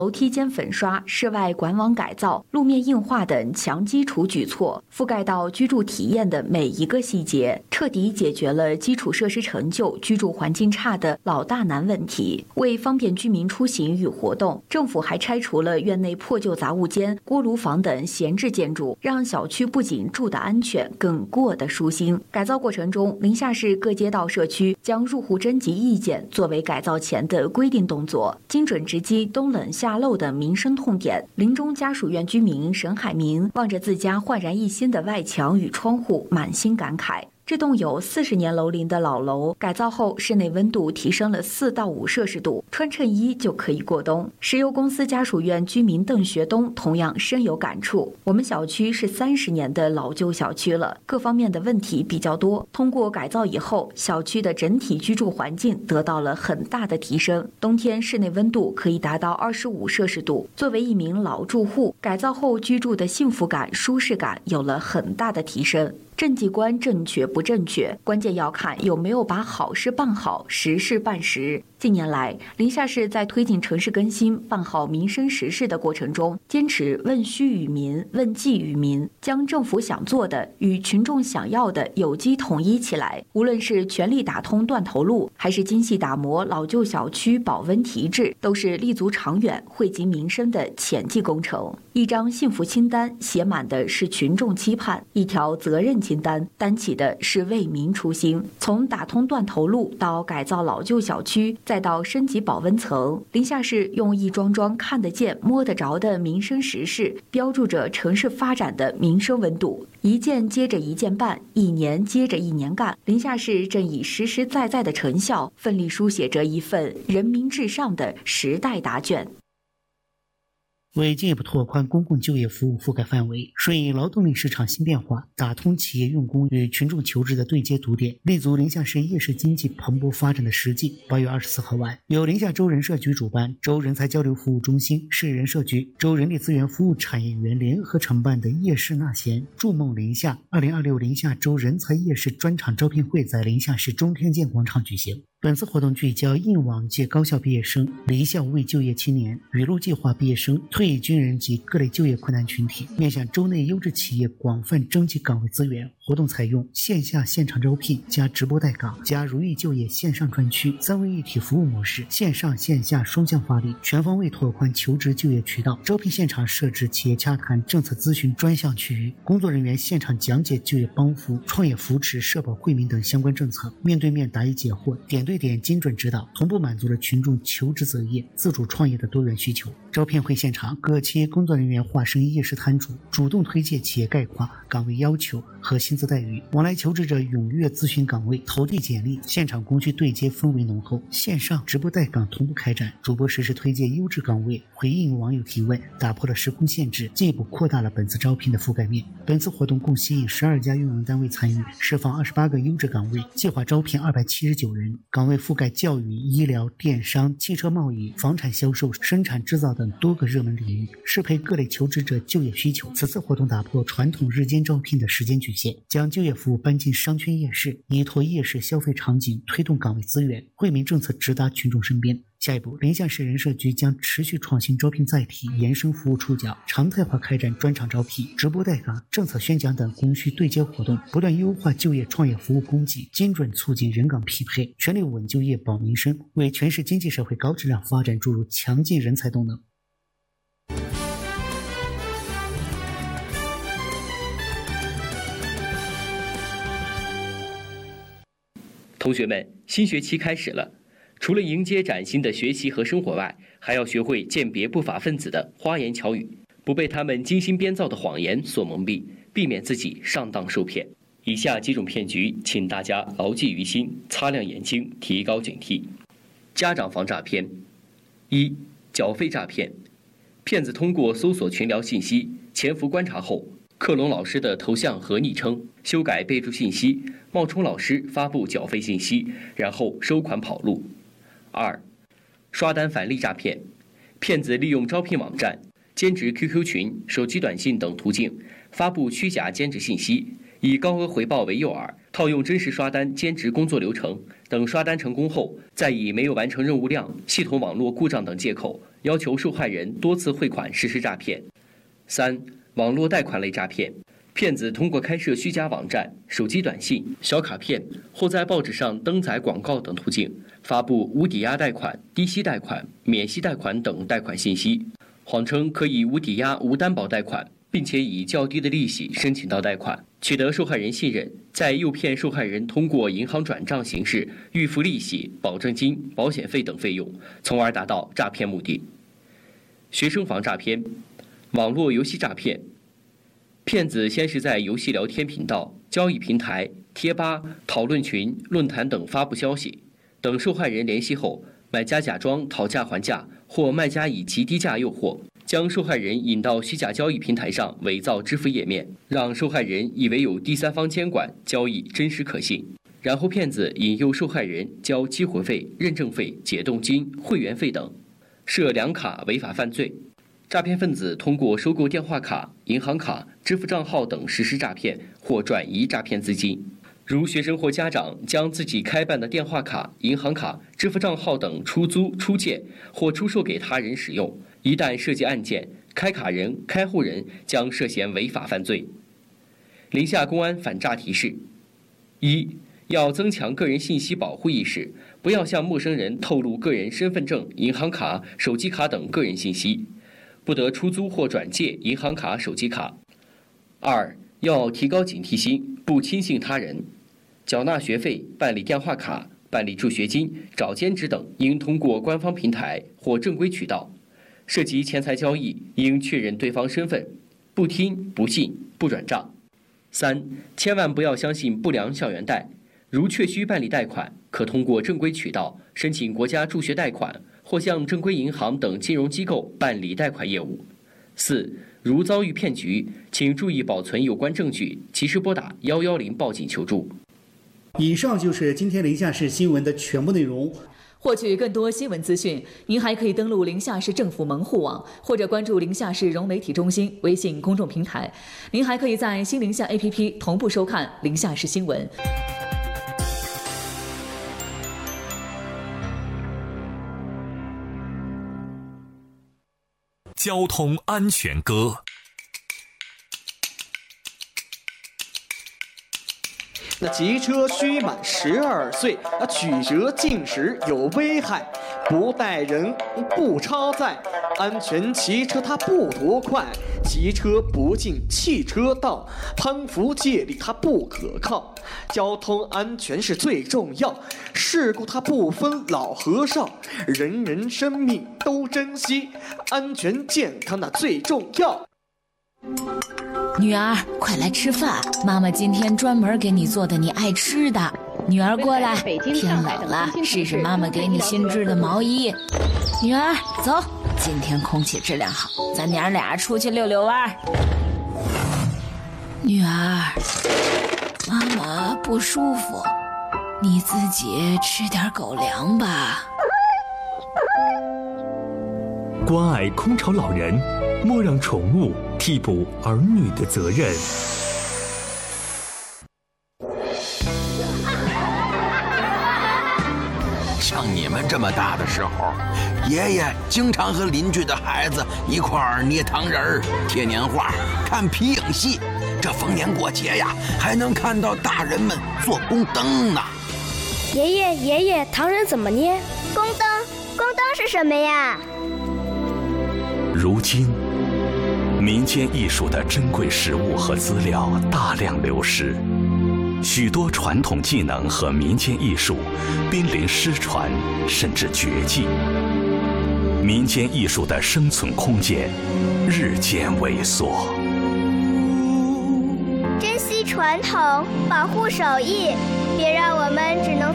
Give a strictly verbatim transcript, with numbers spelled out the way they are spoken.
楼梯间粉刷、室外管网改造、路面硬化等强基础举措，覆盖到居住体验的每一个细节，彻底解决了基础设施陈旧、居住环境差的老大难问题。为方便居民出行与活动，政府还拆除了院内破旧杂物间、锅炉房等闲置建筑，让小区不仅住得安全，更过得舒心。改造过程中，临夏市各街道社区将入户征集意见作为改造前的规定动作，精准直击冬冷夏漏的民生痛点。临终家属院居民沈海明望着自家焕然一新的外墙与窗户，满心感慨。这栋有四十年楼龄的老楼改造后，室内温度提升了四到五摄氏度，穿衬衣就可以过冬。石油公司家属院居民邓学东同样深有感触。我们小区是三十年的老旧小区了，各方面的问题比较多。通过改造以后，小区的整体居住环境得到了很大的提升。冬天室内温度可以达到二十五摄氏度。作为一名老住户，改造后居住的幸福感、舒适感有了很大的提升。政绩观正确不正确，关键要看有没有把好事办好，实事办实。近年来，临夏市在推进城市更新、办好民生实事的过程中，坚持问需于民、问计于民，将政府想做的与群众想要的有机统一起来。无论是全力打通断头路，还是精细打磨老旧小区保温提质，都是立足长远、惠及民生的前进工程。一张幸福清单写满的是群众期盼，一条责任清单担起的是为民初心。从打通断头路到改造老旧小区，再到升级保温层，临夏市用一桩桩看得见、摸得着的民生实事，标注着城市发展的民生温度。一件接着一件办，一年接着一年干，临夏市正以实实在在的成效，奋力书写着一份人民至上的时代答卷。 为进一步拓宽公共就业服务覆盖范围，顺应劳动力市场新变化，打通企业用工与群众求职的对接堵点，立足临夏市夜市经济蓬勃发展的实际。八月二十四号晚，由临夏州人社局主办，州人才交流服务中心、市人社局、州人力资源服务产业园联合承办的夜市纳贤筑梦临夏二零二六临夏州人才夜市专场招聘会在临夏市中天健广场举行。本次活动聚焦应往届高校毕业生、离校未就业青年、雨露计划毕业生、退役军人及各类就业困难群体，面向州内优质企业广泛征集岗位资源。活动采用线下现场招聘加直播带岗加如意就业线上专区三位一体服务模式，线上线下双向发力，全方位拓宽求职就业渠道。招聘现场设置企业洽谈、政策咨询专项区域，工作人员现场讲解就业帮扶、创业扶持、社保惠民等相关政策，面对面答疑解惑，点对点精准指导，同步满足了群众求职择业、自主创业的多元需求。招聘会现场，各企业工作人员化身夜市摊主，主动推介企业概况、岗位要求和薪资待遇，往来求职者踊跃咨询岗位、投递简历，现场供需对接氛围浓厚。线上直播带岗同步开展，主播实时推介优质岗位，回应网友提问，打破了时空限制，进一步扩大了本次招聘的覆盖面。本次活动共吸引十二家用人单位参与，释放二十八个优质岗位，计划招聘二百七十九人，岗位覆盖教育、医疗、电商、汽车贸易、房产销售、生产制造等多个热门领域，适配各类求职者就业需求。此次活动打破传统日间招聘的时间局限，将就业服务搬进商圈夜市，依托夜市消费场景推动岗位资源，惠民政策直达群众身边。下一步，临夏市人社局将持续创新招聘载体，延伸服务触角，常态化开展专场招聘、直播带岗、政策宣讲等供需对接活动，不断优化就业创业服务供给，精准促进人岗匹配，全力稳就业保民生，为全市经济社会高质量发展注入强劲人才动能。 同学们，新学期开始了。除了迎接崭新的学习和生活外，还要学会鉴别不法分子的花言巧语，不被他们精心编造的谎言所蒙蔽，避免自己上当受骗。以下几种骗局，请大家牢记于心，擦亮眼睛，提高警惕。家长防诈骗。一、缴费诈骗。骗子通过搜索群聊信息、潜伏观察后，克隆老师的头像和昵称，修改备注信息，冒充老师发布缴费信息，然后收款跑路。二、刷单返利诈骗。骗子利用招聘网站、兼职 Q Q 群、手机短信等途径，发布虚假兼职信息，以高额回报为诱饵，套用真实刷单兼职工作流程，等刷单成功后，再以没有完成任务量、系统网络故障等借口， 要求受害人多次汇款实施诈骗。三、网络贷款类诈骗。骗子通过开设虚假网站、手机短信、小卡片或在报纸上登载广告等途径，发布无抵押贷款、低息贷款、免息贷款等贷款信息，谎称可以无抵押、无担保贷款，并且以较低的利息申请到贷款，取得受害人信任，再诱骗受害人通过银行转账形式预付利息、保证金、保险费等费用，从而达到诈骗目的。学生防诈骗。网络游戏诈骗。骗子先是在游戏聊天频道、交易平台、贴吧、讨论群、论坛等发布消息，等受害人联系后，买家假装讨价还价，或卖家以极低价诱惑，将受害人引到虚假交易平台上伪造支付页面，让受害人以为有第三方监管，交易真实可信。然后骗子引诱受害人交激活费、认证费、解冻金、会员费等，设两卡违法犯罪。诈骗分子通过收购电话卡、银行卡、支付账号等实施诈骗或转移诈骗资金。如学生或家长将自己开办的电话卡、银行卡、支付账号等出租、出借或出售给他人使用，一旦涉及案件，开卡人、开户人将涉嫌违法犯罪。临夏公安反诈提示：一、要增强个人信息保护意识，不要向陌生人透露个人身份证、银行卡、手机卡等个人信息。不得出租或转借银行卡、手机卡。二、要提高警惕心，不轻信他人。缴纳学费、办理电话卡、办理助学金、找兼职等，应通过官方平台或正规渠道。涉及钱财交易，应确认对方身份，不听、不信、不转账。三、千万不要相信不良校园贷，如确需办理贷款，可通过正规渠道申请国家助学贷款，或向正规银行等金融机构办理贷款业务。四、如遭遇骗局，请注意保存有关证据，及时拨打一一零报警求助。 以上就是今天临夏市新闻的全部内容。 获取更多新闻资讯，您还可以登录临夏市政府门户网，或者关注临夏市融媒体中心微信公众平台。您还可以在新临夏 A P P 同步收看临夏市新闻。 交通安全歌。 那骑车须满十二岁，那曲折进时有危害，不带人不超载，安全骑车它不夺快，骑车不进汽车道，攀扶借力它不可靠。交通安全是最重要，事故它不分老和少，人人生命都珍惜，安全健康那最重要。 女儿，快来吃饭，妈妈今天专门给你做的你爱吃的。女儿过来，天冷了，试试妈妈给你新织的毛衣。女儿，走，今天空气质量好，咱娘俩出去溜溜弯。女儿，妈妈不舒服，你自己吃点狗粮吧。 关爱空巢老人，莫让宠物替补儿女的责任。 像你们这么大的时候，爷爷经常和邻居的孩子一块儿捏糖人儿、贴年画、看皮影戏。这逢年过节呀，还能看到大人们做宫灯呢。 爷爷，爷爷，糖人怎么捏？ 宫灯，宫灯是什么呀？ 如今，民间艺术的珍贵实物和资料大量流失，许多传统技能和民间艺术濒临失传，甚至绝迹。民间艺术的生存空间日渐萎缩。 珍惜传统，保护手艺，别让我们只能